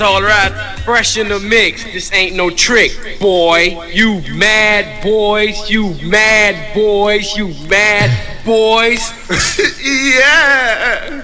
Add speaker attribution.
Speaker 1: Alright, fresh in the mix. This ain't no trick, boy. You mad boys, you mad boys, you mad boys.
Speaker 2: Yeah.